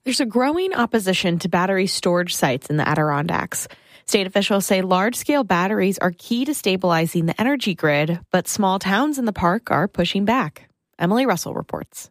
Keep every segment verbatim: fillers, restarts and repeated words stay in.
There's a growing opposition to battery storage sites in the Adirondacks. State officials say large-scale batteries are key to stabilizing the energy grid, but small towns in the park are pushing back. Emily Russell reports.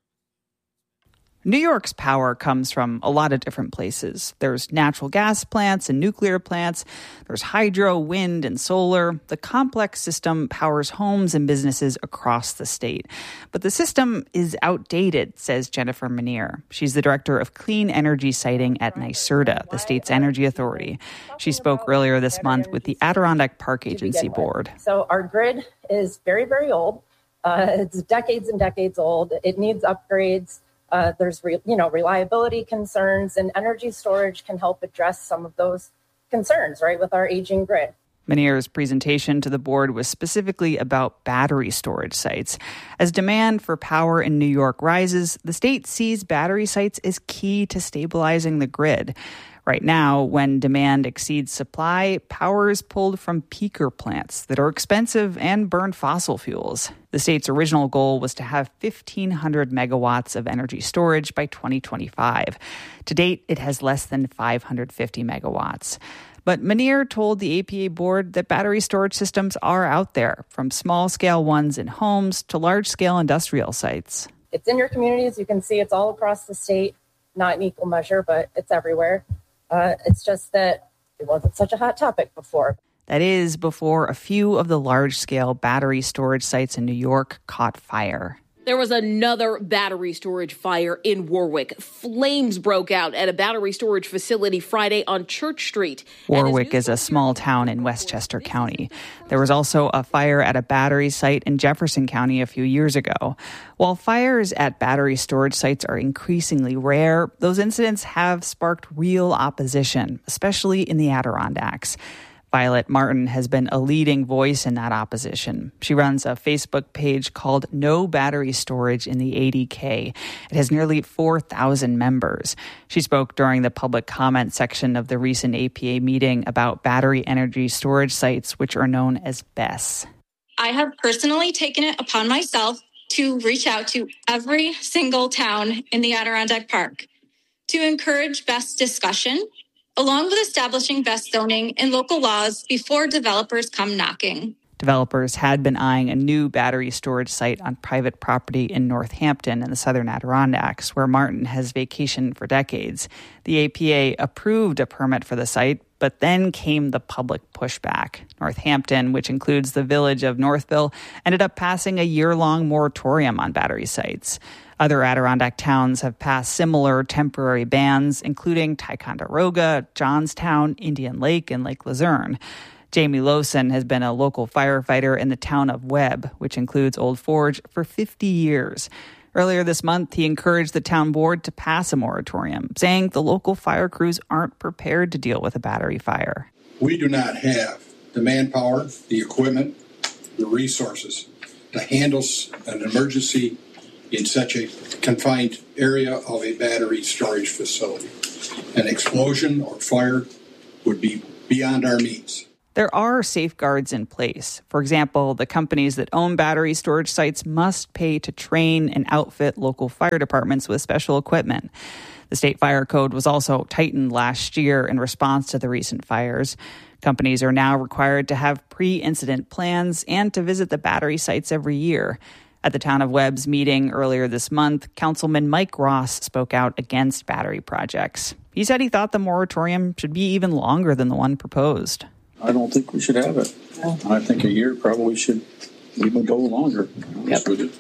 New York's power comes from a lot of different places. There's natural gas plants and nuclear plants. There's hydro, wind, and solar. The complex system powers homes and businesses across the state. But the system is outdated, says Jennifer Menier. She's the director of clean energy siting at NYSERDA, the state's energy authority. She spoke earlier this month with the Adirondack Park Agency Board. So our grid is very, very old. Uh, it's decades and decades old. It needs upgrades. Uh, there's, re, you know, reliability concerns, and energy storage can help address some of those concerns, right, with our aging grid. Menier's presentation to the board was specifically about battery storage sites. As demand for power in New York rises, the state sees battery sites as key to stabilizing the grid. Right now, when demand exceeds supply, power is pulled from peaker plants that are expensive and burn fossil fuels. The state's original goal was to have fifteen hundred megawatts of energy storage by twenty twenty-five. To date, it has less than five hundred fifty megawatts. But Menier told the A P A board that battery storage systems are out there, from small-scale ones in homes to large-scale industrial sites. It's in your communities. You can see it's all across the state, not in equal measure, but it's everywhere. Uh, it's just that it wasn't such a hot topic before. That is, before a few of the large-scale battery storage sites in New York caught fire. There was another battery storage fire in Warwick. Flames broke out at a battery storage facility Friday on Church Street. Warwick is a small town in Westchester County. There was also a fire at a battery site in Jefferson County a few years ago. While fires at battery storage sites are increasingly rare, those incidents have sparked real opposition, especially in the Adirondacks. Violet Martin has been a leading voice in that opposition. She runs a Facebook page called No Battery Storage in the A D K. It has nearly four thousand members. She spoke during the public comment section of the recent A P A meeting about battery energy storage sites, which are known as B E S. I have personally taken it upon myself to reach out to every single town in the Adirondack Park to encourage B E S discussion, along with establishing B E S zoning and local laws before developers come knocking. Developers had been eyeing a new battery storage site on private property in Northampton in the southern Adirondacks, where Martin has vacationed for decades. The A P A approved a permit for the site, but then came the public pushback. Northampton, which includes the village of Northville, ended up passing a year-long moratorium on battery sites. Other Adirondack towns have passed similar temporary bans, including Ticonderoga, Johnstown, Indian Lake, and Lake Luzerne. Jamie Lowson has been a local firefighter in the town of Webb, which includes Old Forge, for fifty years. Earlier this month, he encouraged the town board to pass a moratorium, saying the local fire crews aren't prepared to deal with a battery fire. We do not have the manpower, the equipment, the resources to handle an emergency in such a confined area of a battery storage facility. An explosion or fire would be beyond our means. There are safeguards in place. For example, the companies that own battery storage sites must pay to train and outfit local fire departments with special equipment. The state fire code was also tightened last year in response to the recent fires. Companies are now required to have pre-incident plans and to visit the battery sites every year. At the Town of Webb's meeting earlier this month, Councilman Mike Ross spoke out against battery projects. He said he thought the moratorium should be even longer than the one proposed. I don't think we should have it. I think a year probably should even go longer. Yep.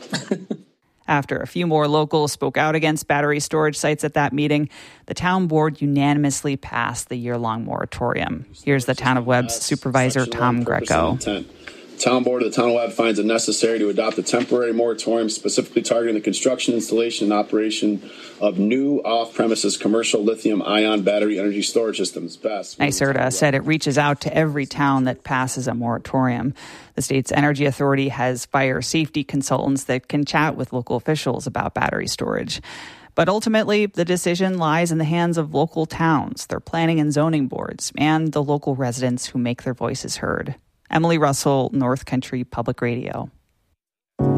After a few more locals spoke out against battery storage sites at that meeting, the town board unanimously passed the year-long moratorium. Here's the Town of Webb's supervisor, Tom Greco. The Town Board of the Town of Webb finds it necessary to adopt a temporary moratorium specifically targeting the construction, installation, and operation of new off-premises commercial lithium-ion battery energy storage systems. B E S. NYSERDA said it reaches out to every town that passes a moratorium. The state's energy authority has fire safety consultants that can chat with local officials about battery storage. But ultimately, the decision lies in the hands of local towns, their planning and zoning boards, and the local residents who make their voices heard. Emily Russell, North Country Public Radio.